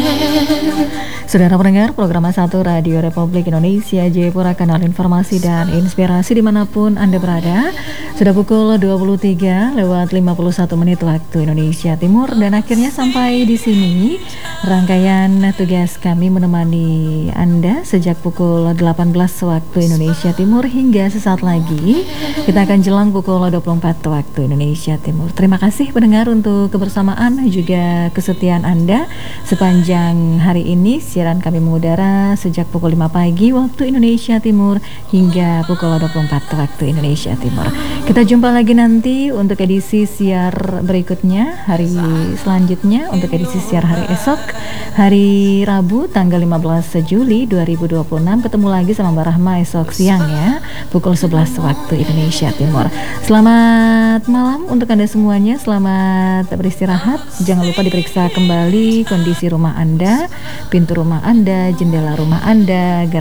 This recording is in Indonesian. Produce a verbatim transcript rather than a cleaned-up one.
Saudara pendengar program satu Radio Republik Indonesia Jayapura, kanal informasi dan inspirasi dimanapun Anda berada. Sudah pukul dua puluh tiga lewat lima puluh satu menit waktu Indonesia Timur. Dan akhirnya sampai di sini rangkaian tugas kami menemani Anda sejak pukul delapan belas waktu Indonesia Timur hingga sesaat lagi kita akan jelang pukul dua puluh empat waktu Indonesia Timur. Terima kasih pendengar untuk kebersamaan juga kesetiaan Anda sepanjang hari ini. Siaran kami mengudara sejak pukul lima pagi waktu Indonesia Timur hingga pukul dua puluh empat waktu Indonesia Timur. Kita jumpa lagi nanti untuk edisi siar berikutnya hari selanjutnya, untuk edisi siar hari esok hari Rabu tanggal lima belas Juli dua ribu dua puluh enam. Ketemu lagi sama Mbak Rahma esok siang ya, pukul sebelas waktu Indonesia Timur. Selamat malam untuk Anda semuanya, selamat beristirahat. Jangan lupa diperiksa kembali kondisi rumah Anda, pintu rumah Anda, jendela rumah Anda,